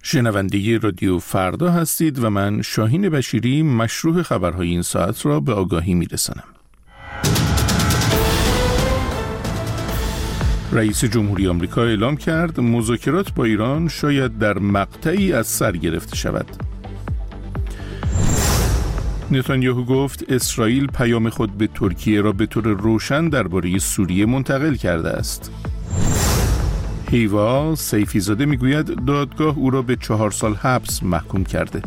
شنونده رادیو فردا هستید و من شاهین بشیری مشروح خبرهای این ساعت را به آگاهی می‌رسانم. رئیس جمهوری آمریکا اعلام کرد مذاکرات با ایران شاید در مقطعی از سر گرفته شود. نتانیاهو گفت اسرائیل پیام خود به ترکیه را به طور روشن درباره سوریه منتقل کرده است. هیوا سیفی زاده میگوید دادگاه او را به 4 سال حبس محکوم کرده.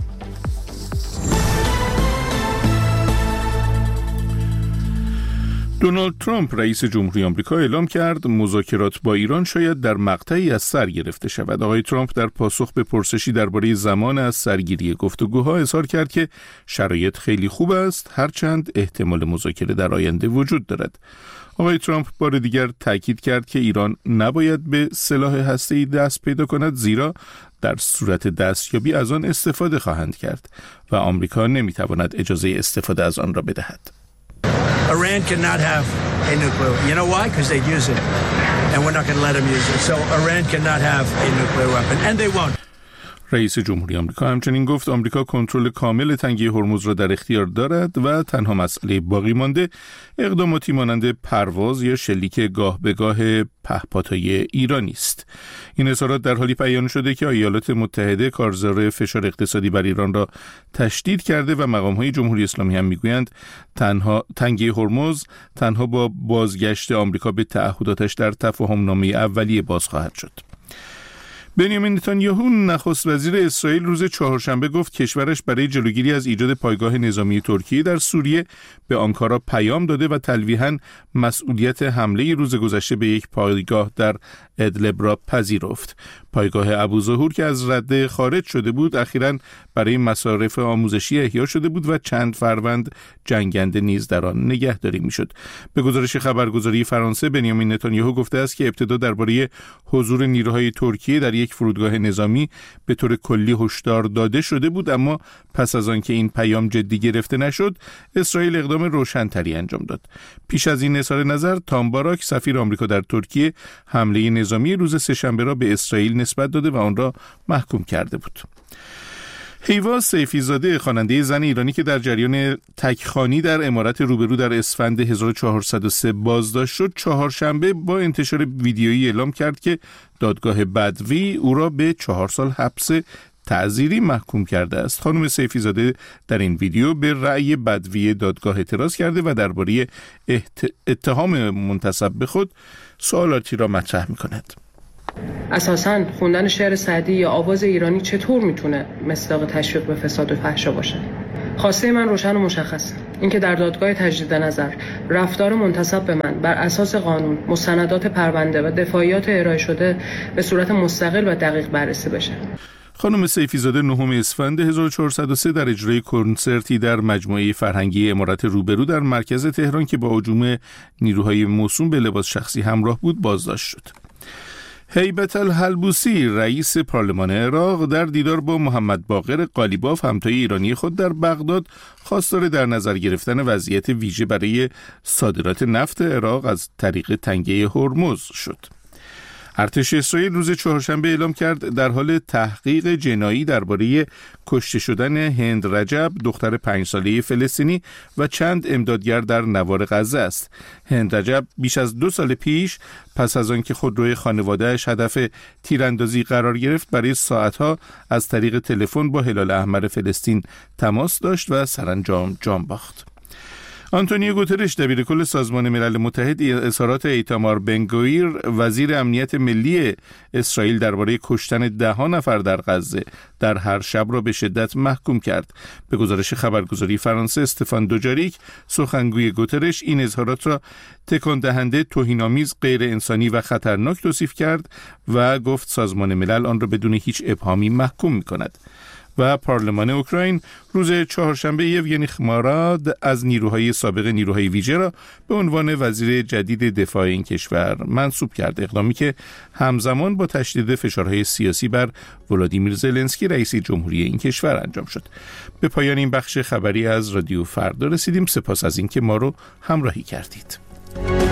دونالد ترامپ رئیس جمهوری آمریکا اعلام کرد مذاکرات با ایران شاید در مقطعی از سر گرفته شود. آقای ترامپ در پاسخ به پرسشی درباره زمان از سرگیری گفتگوها اظهار کرد که شرایط خیلی خوب است، هرچند احتمال مذاکره در آینده وجود دارد. آقای ترامپ بار دیگر تاکید کرد که ایران نباید به سلاح هسته‌ای دست پیدا کند، زیرا در صورت دستیابی از آن استفاده خواهند کرد و آمریکا نمیتواند اجازه استفاده از آن را بدهد. Iran cannot have a nuclear. You know why? Because they'd use it, and we're not going to let them use it. So Iran cannot have a nuclear weapon, and they won't. رئیس جمهوری آمریکا همچنین گفت آمریکا کنترل کامل تنگه هرمز را در اختیار دارد و تنها مسئله باقی مانده اقداماتی مانند پرواز یا شلیک گاه به گاه پهپادهای ایرانی است. این اظهارات در حالی بیان شده که ایالات متحده کارزار فشار اقتصادی بر ایران را تشدید کرده و مقام‌های جمهوری اسلامی هم میگویند تنگه هرمز تنها با بازگشت آمریکا به تعهداتش در تفاهم‌نامه اولیه باز خواهد شد. بنیامین نتانیاهو نخست وزیر اسرائیل روز چهارشنبه گفت کشورش برای جلوگیری از ایجاد پایگاه نظامی ترکیه در سوریه به آنکارا پیام داده و تلویحاً مسئولیت حمله روز گذشته به یک پایگاه در ادلب را پذیرفت. پایگاه ابوظهور که از رده خارج شده بود اخیراً برای مصارف آموزشی احیا شده بود و چند فروند جنگنده نیز در آن نگهداری میشد. به گزارش خبرگزاری فرانسه بنیامین نتانیاهو گفته است که ابتدا درباره حضور نیروهای ترکیه در یک فرودگاه نظامی به طور کلی هشدار داده شده بود، اما پس از آن که این پیام جدی گرفته نشد اسرائیل اقدام روشن‌تری انجام داد. پیش از این اظهار نظر تام باراک سفیر آمریکا در ترکیه حمله نظامی روز سه‌شنبه را به اسرائیل نسبت داده و آن را محکوم کرده بود. هیوا سیفی زاده خواننده زن ایرانی که در جریان تکخوانی در عمارت روبرو در اسفند 1403 بازداشت شد چهارشنبه با انتشار ویدیویی اعلام کرد که دادگاه بدوی او را به 4 سال حبس تعزیری محکوم کرده است. خانم سیفی زاده در این ویدیو به رأی بدوی دادگاه اعتراض کرده و درباره اتهام منتسب به خود سوالاتی را مطرح می‌کند. اساساً خوندن شعر سعدی یا آواز ایرانی چطور میتونه مصداق تشویق به فساد و فحشا باشه؟ خواسته من روشن و مشخص، اینکه در دادگاه تجدید نظر رفتار منتسب به من بر اساس قانون، مستندات پرونده و دفاعیات ارائه شده به صورت مستقل و دقیق بررسی بشه. خانم سیفی زاده 9 اسفند 1403 در اجرای کنسرتی در مجموعه فرهنگی عمارت روبرو در مرکز تهران که با هجوم نیروهای موسوم به لباس شخصی همراه بود بازداشت شد. هیبت الحلبوسی رئیس پارلمان عراق در دیدار با محمد باقر قالیباف همتای ایرانی خود در بغداد خواستار در نظر گرفتن وضعیت ویژه برای صادرات نفت عراق از طریق تنگه هرمز شد. ارتش اسرائیل روز چهارشنبه اعلام کرد در حال تحقیق جنایی درباره کشته شدن هند رجب دختر 5 ساله فلسطینی و چند امدادگر در نوار غزه است. هند رجب بیش از 2 سال پیش پس از آنکه خودروی خانواده‌اش هدف تیراندازی قرار گرفت برای ساعتها از طریق تلفن با هلال احمر فلسطین تماس داشت و سرانجام جان باخت. آنتونیو گوترش دبیرکل سازمان ملل متحد اظهارات ایتامار بنگویر وزیر امنیت ملی اسرائیل درباره کشتن 10 نفر در غزه در هر شب را به شدت محکوم کرد. به گزارش خبرگزاری فرانسه استفان دوجاریک سخنگوی گوترش این اظهارات را تکان دهنده، توهین‌آمیز، غیر انسانی و خطرناک توصیف کرد و گفت سازمان ملل آن را بدون هیچ ابهامی محکوم می‌کند. و پارلمان اوکراین روز چهارشنبه یوگنی خماراد از نیروهای سابق نیروهای ویژه را به عنوان وزیر جدید دفاع این کشور منصوب کرد، اقدامی که همزمان با تشدید فشارهای سیاسی بر ولادیمیر زلنسکی رئیس جمهوری این کشور انجام شد. به پایان این بخش خبری از رادیو فردا رسیدیم. سپاس از اینکه ما رو همراهی کردید.